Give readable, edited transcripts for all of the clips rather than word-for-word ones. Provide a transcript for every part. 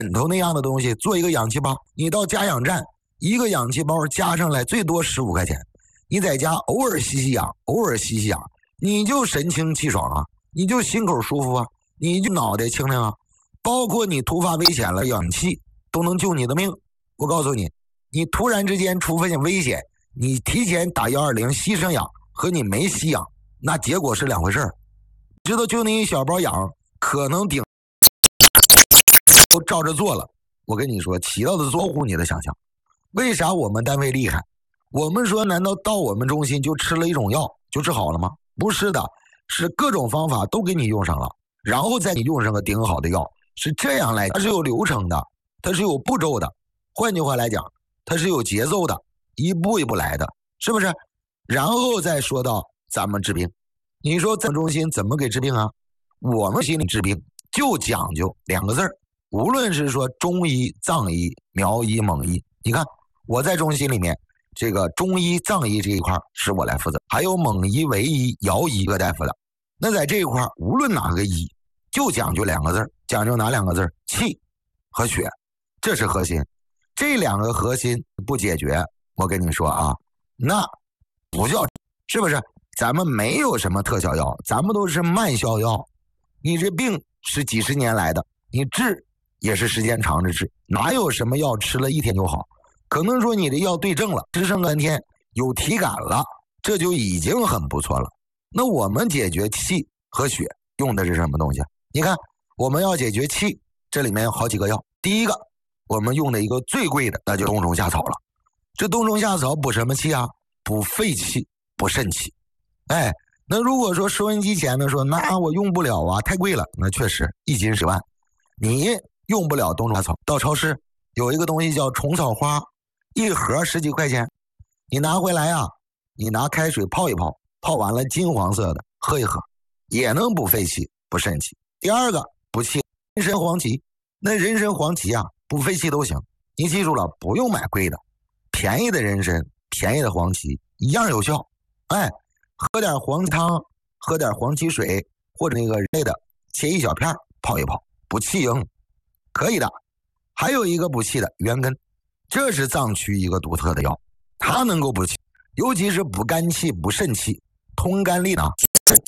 枕头那样的东西做一个氧气包，你到家养站，一个氧气包加上来最多15块钱，你在家偶尔吸吸氧，偶尔吸吸氧，你就神清气爽啊，你就心口舒服啊，你就脑袋清凉啊，包括你突发危险了，氧气都能救你的命。我告诉你，你突然之间出现危险，你提前打120吸上氧和你没吸氧，那结果是两回事儿。知道就那一小包氧可能顶都照着做了，我跟你说起到的超乎你的想象。为啥我们单位厉害？我们说难道到我们中心就吃了一种药就治好了吗？不是的，是各种方法都给你用上了，然后再你用上个顶好的药，是这样来，它是有流程的，它是有步骤的，换句话来讲，它是有节奏的，一步一步来的，是不是？然后再说到咱们治病，你说咱们中心怎么给治病啊？我们心里治病就讲究2个字，无论是说中医、藏医、苗医、蒙医，你看我在中心里面，这个中医、藏医这一块是我来负责，还有蒙医、维医、瑶医各大夫的。那在这一块，无论哪个医，就讲究2个字，讲究哪2个字？气和血，这是核心。这2个核心不解决，我跟你说啊，那不叫，是不是？咱们没有什么特效药，咱们都是慢效药。你这病是几十年来的，你治也是时间长着治，哪有什么药吃了1天就好？可能说你的药对症了，吃上3天有体感了，这就已经很不错了。那我们解决气和血用的是什么东西？你看，我们要解决气，这里面有好几个药。第一个，我们用的一个最贵的，那就冬虫夏草了。这冬虫夏草补什么气啊？补肺气，补肾气。哎，那如果说收音机前面说，那我用不了啊，太贵了，那确实1斤10万，你用不了冬虫夏草。到超市有一个东西叫虫草花，一盒10几块钱，你拿回来啊，你拿开水泡一泡，泡完了金黄色的喝一喝，也能补肺气补肾气。第二个补气，人参黄芪，那人参黄芪啊补肺气都行，你记住了，不用买贵的，便宜的人参便宜的黄芪一样有效。哎，喝点黄汤，喝点黄芪水，或者那个类的切一小片泡一泡，补气营可以的。还有一个补气的元根，这是藏区一个独特的药，它能够补气，尤其是补肝气、补肾气、通肝利脑。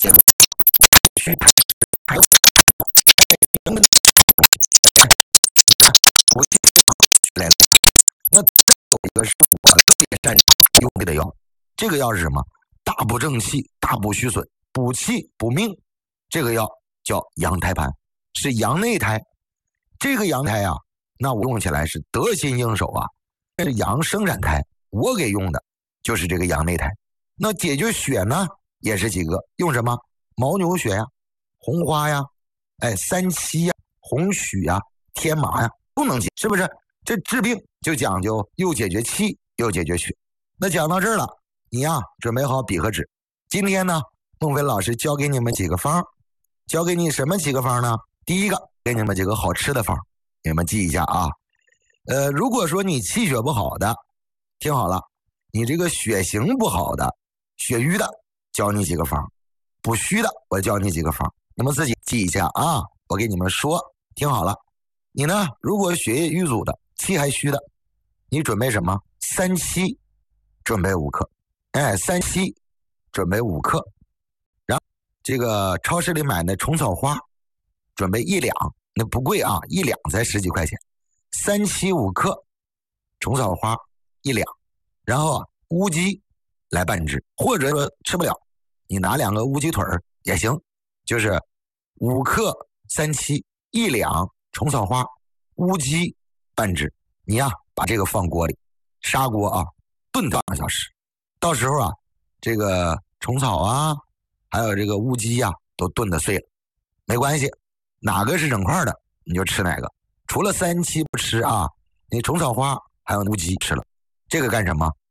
还有补气来了。那有一个是我特别擅长用的药，这个药是什么？大补正气，大补虚损，补气补命。这个药叫羊胎盘，是羊内胎。这个羊胎啊，那我用起来是得心应手啊。这是羊生产胎，我给用的就是这个羊内胎。那解决血呢，也是几个，用什么？牦牛血呀、红花呀、三七呀、红曲呀、天麻呀，都能解，是不是？这治病就讲究又解决气又解决血。那讲到这儿了，你呀准备好笔和纸。今天呢，孟非老师教给你们几个方，教给你什么几个方呢？第一个，给你们几个好吃的方，你们记一下啊。如果说你气血不好的，听好了，你这个血型不好的，血瘀的，教你几个方；补虚的，我教你几个方，你们自己记一下啊。我给你们说，听好了。你呢，如果血液瘀阻的，气还虚的，你准备什么？三七，准备5克。三七，准备5克。然后这个超市里买的虫草花，准备1两，那不贵啊，1两才10几块钱。3七5克，虫草花1两，然后乌鸡来半只，或者说吃不了，你拿2个乌鸡腿也行，就是5克3七1两虫草花，乌鸡半只，你呀把这个放锅里，砂锅啊，炖2个小时，到时候啊，这个虫草啊，还有这个乌鸡呀，都炖得碎了，没关系，哪个是整块的，你就吃哪个。除了3七不吃啊，你虫草花还有乌鸡吃了，这个干什么？